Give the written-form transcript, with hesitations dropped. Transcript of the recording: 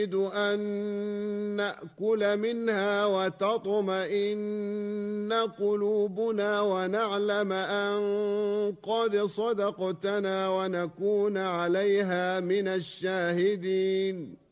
أن نأكل منها وتطمئن قلوبنا ونعلم أن قد صدقتنا ونكون عليها من الشاهدين